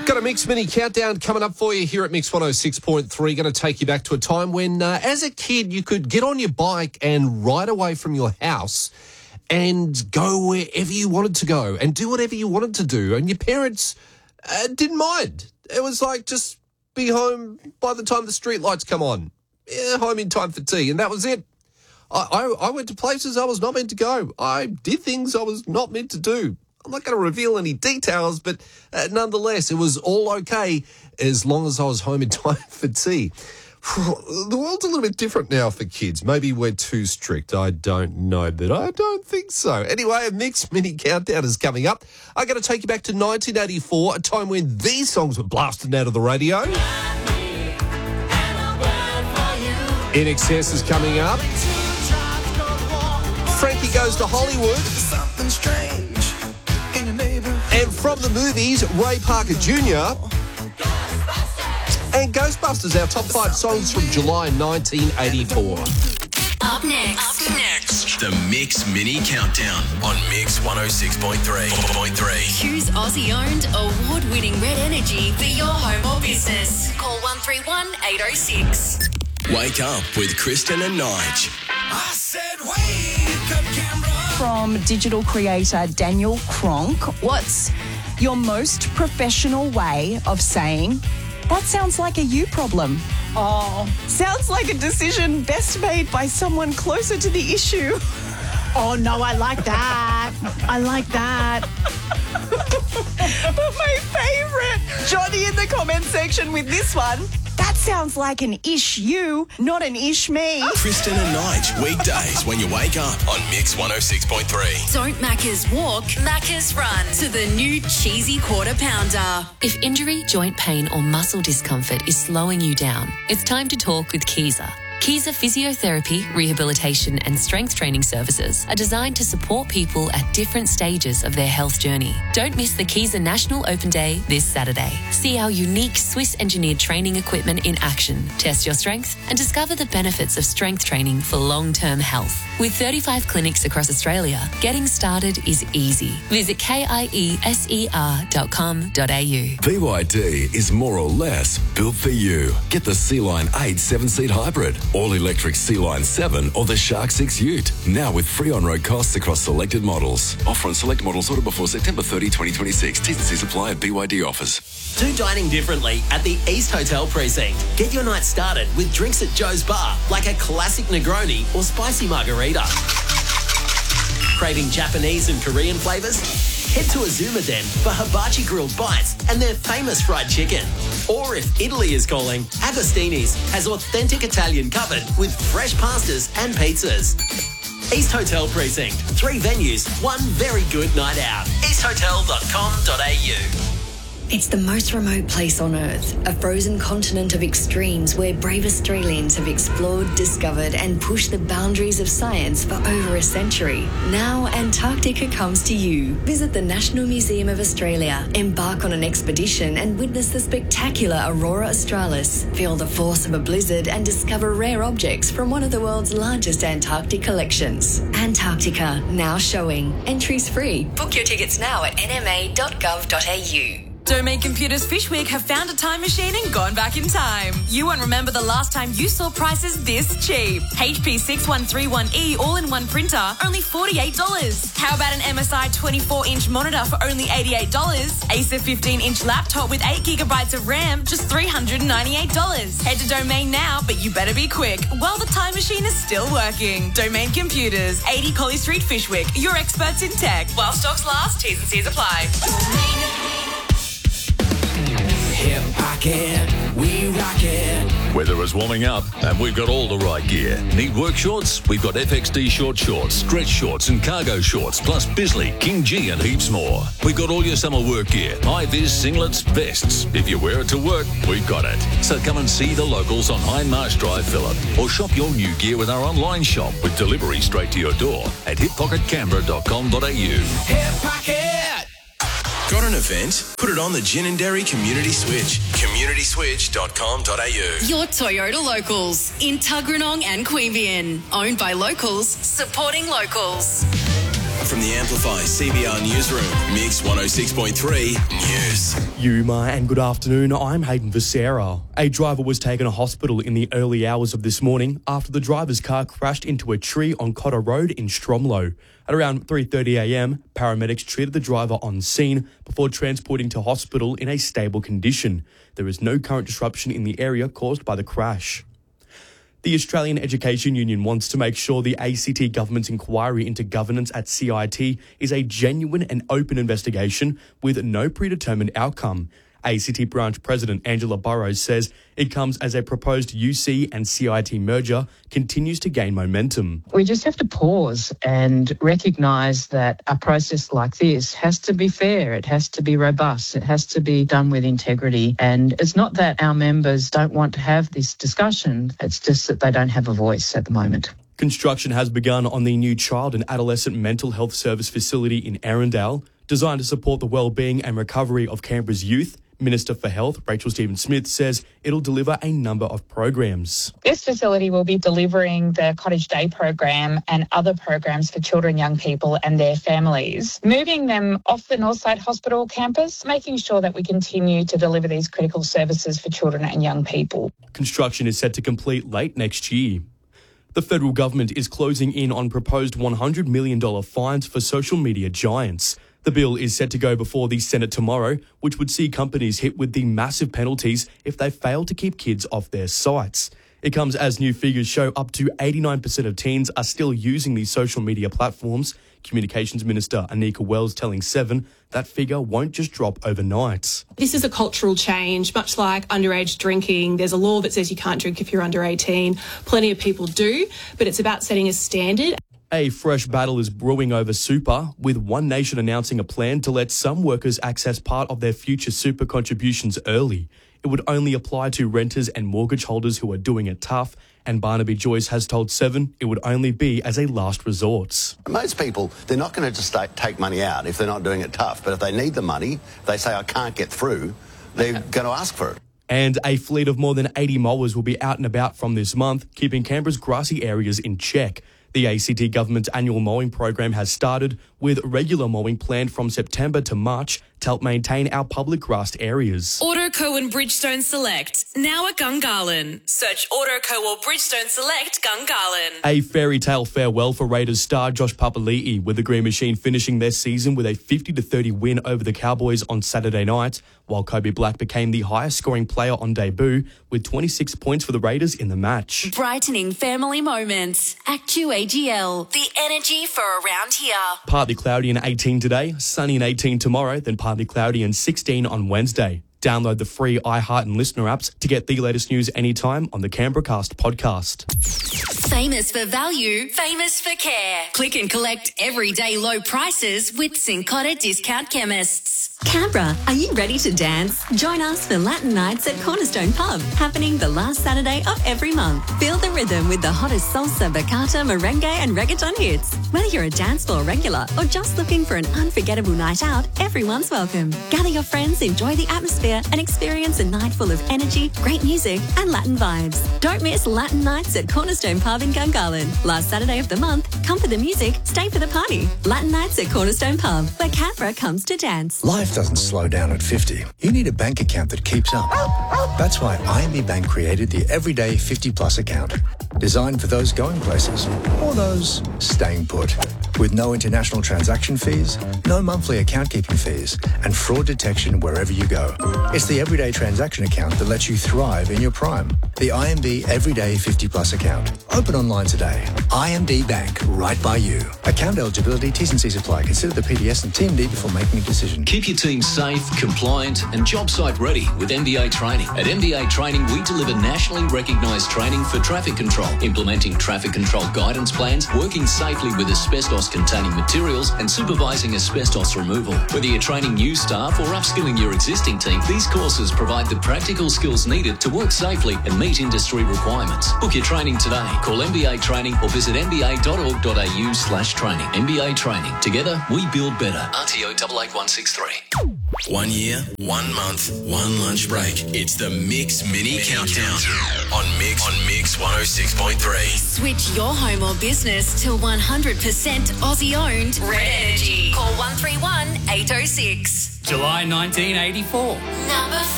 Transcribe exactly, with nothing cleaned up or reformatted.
Got a Mix Mini Countdown coming up for you here at Mix one oh six point three. Going to take you back to a time when, uh, as a kid, you could get on your bike and ride away from your house and go wherever you wanted to go and do whatever you wanted to do. And your parents uh, didn't mind. It was like, just be home by the time the street lights come on. Yeah, home in time for tea. And that was it. I, I, I went to places I was not meant to go. I did things I was not meant to do. I'm not going to reveal any details, but uh, nonetheless, it was all okay as long as I was home in time for tea. The world's a little bit different now for kids. Maybe we're too strict. I don't know, but I don't think so. Anyway, a Mix Mini Countdown is coming up. I'm going to take you back to nineteen eighty-four, a time when these songs were blasted out of the radio. In Excess is coming up. Frankie Goes to Hollywood. Something strange. And from the movies, Ray Parker Junior And Ghostbusters, our top five songs from July nineteen eighty-four. Up next. Up next. The Mix Mini Countdown on Mix one oh six point three. Choose Aussie-owned, award-winning Red Energy for your home or business. Call one three one, eight oh six. Wake up with Kristen and Nige. I said, wake up, Canberra. From digital creator Daniel Cronk, what's your most professional way of saying, that sounds like a you problem? Oh, sounds like a decision best made by someone closer to the issue. Oh, no, I like that. I like that. But my favourite, Johnny in the comment section with this one. That sounds like an ish you, not an ish me. Kristen and Nige, weekdays when you wake up on Mix one oh six point three. Don't Macca's walk, Macca's run to the new cheesy quarter pounder. If injury, joint pain or muscle discomfort is slowing you down, it's time to talk with Kiza. Kiza Physiotherapy, Rehabilitation and Strength Training Services are designed to support people at different stages of their health journey. Don't miss the Kiza National Open Day this Saturday. See our unique Swiss-engineered training equipment in action, test your strength and discover the benefits of strength training for long-term health. With thirty-five clinics across Australia, getting started is easy. Visit kieser dot com dot a u. B Y D is more or less built for you. Get the C-Line eight seven-seat hybrid, all-electric C-Line seven or the Shark six Ute. Now with free on-road costs across selected models. Offer on select models ordered before September thirtieth, twenty twenty-six. T's and C's apply at B Y D offers. Do dining differently at the East Hotel Precinct. Get your night started with drinks at Joe's Bar, like a classic Negroni or spicy margarita. Craving Japanese and Korean flavours? Head to Azuma Den for hibachi grilled bites and their famous fried chicken. Or if Italy is calling, Agostini's has authentic Italian covered with fresh pastas and pizzas. East Hotel Precinct. Three venues, one very good night out. east hotel dot com dot a u. It's the most remote place on Earth, a frozen continent of extremes where brave Australians have explored, discovered and pushed the boundaries of science for over a century. Now Antarctica comes to you. Visit the National Museum of Australia, embark on an expedition and witness the spectacular Aurora Australis. Feel the force of a blizzard and discover rare objects from one of the world's largest Antarctic collections. Antarctica, now showing. Entries free. Book your tickets now at n m a dot gov dot a u. Domain Computers Fishwick have found a time machine and gone back in time. You won't remember the last time you saw prices this cheap. H P six one three one E all-in-one printer, only forty-eight dollars. How about an M S I twenty-four inch monitor for only eighty-eight dollars? Acer fifteen inch laptop with eight gigabytes of RAM, just three hundred ninety-eight dollars. Head to Domain now, but you better be quick while the time machine is still working. Domain Computers, eighty Collie Street, Fishwick. Your experts in tech. While stocks last, T's and C's apply. Hip pocket, we rock it. Weather is warming up and we've got all the right gear. Need work shorts? We've got F X D short shorts, stretch shorts and cargo shorts, plus Bisley, King G and heaps more. We've got all your summer work gear, high-vis singlets, vests. If you wear it to work, we've got it. So come and see the locals on Hindmarsh Drive, Phillip, or shop your new gear with our online shop with delivery straight to your door at hip pocket canberra dot com dot a u. Hip pocket. Got an event? Put it on the Gin and Dairy Community Switch. community switch dot com dot a u. Your Toyota locals in Tuggeranong and Queanbeyan. Owned by locals, supporting locals. From the Amplify C B R Newsroom, Mix one oh six point three News. Yuma and good afternoon, I'm Hayden Visera. A driver was taken to hospital in the early hours of this morning after the driver's car crashed into a tree on Cotter Road in Stromlo. At around three thirty a m, paramedics treated the driver on scene before transporting to hospital in a stable condition. There is no current disruption in the area caused by the crash. The Australian Education Union wants to make sure the A C T government's inquiry into governance at C I T is a genuine and open investigation with no predetermined outcome. A C T branch president Angela Burrows says it comes as a proposed U C and C I T merger continues to gain momentum. We just have to pause and recognise that a process like this has to be fair, it has to be robust, it has to be done with integrity. And it's not that our members don't want to have this discussion, it's just that they don't have a voice at the moment. Construction has begun on the new child and adolescent mental health service facility in Arundel, designed to support the well-being and recovery of Canberra's youth. Minister for Health, Rachel Stephen-Smith, says it'll deliver a number of programs. This facility will be delivering the Cottage Day program and other programs for children, young people and their families, moving them off the Northside Hospital campus, making sure that we continue to deliver these critical services for children and young people. Construction is set to complete late next year. The federal government is closing in on proposed one hundred million dollars fines for social media giants. The bill is set to go before the Senate tomorrow, which would see companies hit with the massive penalties if they fail to keep kids off their sites. It comes as new figures show up to eighty-nine percent of teens are still using these social media platforms. Communications Minister Anika Wells telling Seven that figure won't just drop overnight. This is a cultural change, much like underage drinking. There's a law that says you can't drink if you're under eighteen. Plenty of people do, but it's about setting a standard. A fresh battle is brewing over super, with One Nation announcing a plan to let some workers access part of their future super contributions early. It would only apply to renters and mortgage holders who are doing it tough, and Barnaby Joyce has told Seven it would only be as a last resort. Most people, they're not going to just take money out if they're not doing it tough, but if they need the money, they say, I can't get through, they're going to ask for it. And a fleet of more than eighty mowers will be out and about from this month, keeping Canberra's grassy areas in check. The A C T government's annual mowing program has started, with regular mowing planned from September to March to help maintain our public grassed areas. Autoco and Bridgestone Select, now at Gungahlin. Search Autoco or Bridgestone Select Gungahlin. A fairy tale farewell for Raiders star Josh Papali'i, with the Green Machine finishing their season with a fifty to thirty win over the Cowboys on Saturday night, while Kobe Black became the highest scoring player on debut with twenty-six points for the Raiders in the match. Brightening family moments. Actu A G L. The energy for around here. Partly cloudy and eighteen today, sunny and eighteen tomorrow, then partly cloudy and sixteen on Wednesday. Download the free iHeart and Listener apps to get the latest news anytime on the Canberracast podcast. Famous for value, famous for care. Click and collect everyday low prices with Cincotta Discount Chemists. Canberra, are you ready to dance? Join us for Latin Nights at Cornerstone Pub, happening the last Saturday of every month. Feel the rhythm with the hottest salsa, bachata, merengue and reggaeton hits. Whether you're a dance floor regular or just looking for an unforgettable night out, everyone's welcome. Gather your friends, enjoy the atmosphere and experience a night full of energy, great music and Latin vibes. Don't miss Latin Nights at Cornerstone Pub in Gungahlin. Last Saturday of the month, come for the music, stay for the party. Latin Nights at Cornerstone Pub, where Canberra comes to dance. Life doesn't slow down at fifty. You need a bank account that keeps up. That's why I M B Bank created the Everyday fifty Plus account, designed for those going places or those staying put. With no international transaction fees, no monthly account keeping fees, and fraud detection wherever you go. It's the Everyday transaction account that lets you thrive in your prime. The I M B Everyday fifty Plus account. Open online today. I M B Bank, right by you. Account eligibility, T's and C's apply. Consider the P D S and T M D before making a decision. Keep your team safe, compliant and job site ready with M B A Training. At M B A Training, we deliver nationally recognised training for traffic control, implementing traffic control guidance plans, working safely with asbestos-containing materials and supervising asbestos removal. Whether you're training new staff or upskilling your existing team, these courses provide the practical skills needed to work safely and meet industry requirements. Book your training today. Call M B A Training or visit m b a dot org dot a u slash training. M B A Training. Together, we build better. R T O eight eight one six three. One year, one month, one lunch break. It's the Mix Mini Countdown on Mix on Mix one oh six point three. Switch your home or business to one hundred percent Aussie-owned Red Energy. Call one three one, eight oh six. July nineteen eighty-four. Number five.